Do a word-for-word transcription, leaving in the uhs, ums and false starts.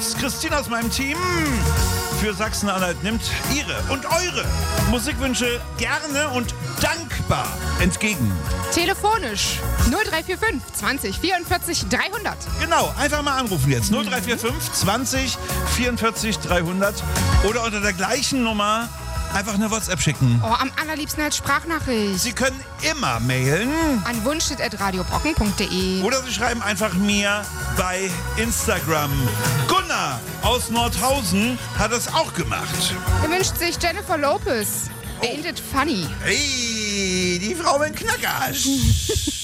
uns. Christine aus meinem Team für Sachsen-Anhalt nimmt ihre und eure Musikwünsche gerne und dankbar entgegen. Telefonisch null drei vier fünf zwanzig vierundvierzig dreihundert. Genau, einfach mal anrufen jetzt. null drei vier fünf zwanzig vierundvierzig dreihundert oder unter der gleichen Nummer einfach eine WhatsApp schicken. Oh, am allerliebsten als Sprachnachricht. Sie können immer mailen. An wunschtet at radiobrocken punkt de. Oder Sie schreiben einfach mir bei Instagram. Gunnar aus Nordhausen hat es auch gemacht. Er wünscht sich Jennifer Lopez. Ain't it funny? Hey, die Frau mit Knackarsch.